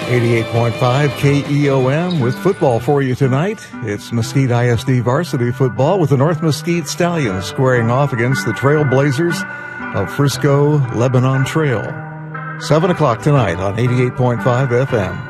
88.5 KEOM with football for you tonight. It's Mesquite ISD varsity football with the North Mesquite Stallions squaring off against the Trailblazers of Frisco Lebanon Trail. 7 o'clock tonight on 88.5 FM.